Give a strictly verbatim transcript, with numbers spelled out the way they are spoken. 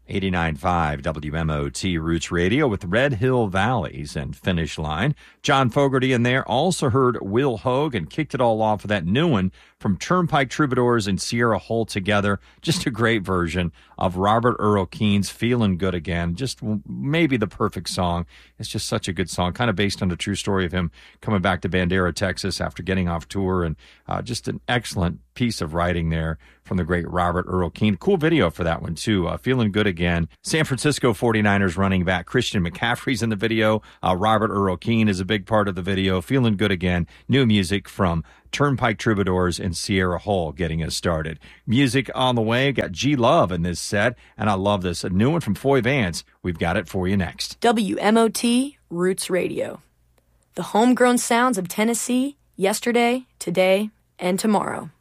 eighty-nine point five W M O T Roots Radio with Red Hill Valleys and Finish Line. John Fogerty in there. Also heard Will Hogue and kicked it all off with that new one from Turnpike Troubadours and Sierra Hull together. Just a great version of Robert Earl Keen's Feeling Good Again. Just maybe the perfect song. It's just such a good song, kind of based on the true story of him coming back to Bandera, Texas after getting off tour, and uh, just an excellent piece of writing there from the great Robert Earl Keen. Cool video for that one, too. Uh, Feeling Good Again. San Francisco forty-niners running back Christian McCaffrey's in the video. Uh, Robert Earl Keen is a big part of the video. Feeling Good Again. New music from Turnpike Troubadours and Sierra Hull getting us started. Music on the way. Got G Love in this set, and I love this. A new one from Foy Vance. We've got it for you next. W M O T Roots Radio. The homegrown sounds of Tennessee, yesterday, today, and tomorrow.